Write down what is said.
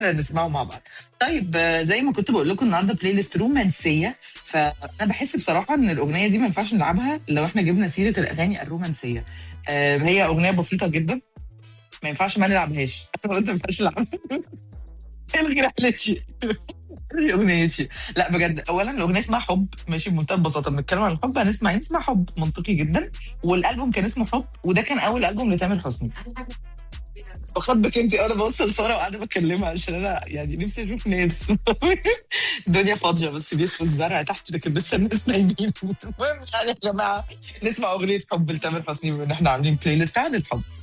نسمعه مع بعض. طيب زي ما كنت بقول لكم النهارده بلاي ليست رومانسيه، فانا بحس بصراحه ان الاغنيه دي ما ينفعش نلعبها لو احنا جبنا سيره الاغاني الرومانسيه. هي اغنيه بسيطه جدا، ما ينفعش ما نلعبهاش. انا قلت ما ينفعش نلعبها. الغي رحلتي، الغي اغنيتي. لا بجد، اولا الاغنيه اسمها حب، ماشي، بمنتهى البساطه بنتكلم عن الحب، هنسمع حب منطقي جدا. والالبوم كان اسمه حب، وده كان اول البوم لتامر حسني. بخبك انت، انا بوصل صوره وقاعده بكلمها عشان انا يعني نفسي اشوف ناس. الدنيا فاضيه بس بيسقوا الزرع تحت، لكن لسه الناس نايمين. المهم يعني يا جماعه، نسمع اغنيه حب لتامر حسني، بما ان احنا عاملين بلاي ليست عن الحب.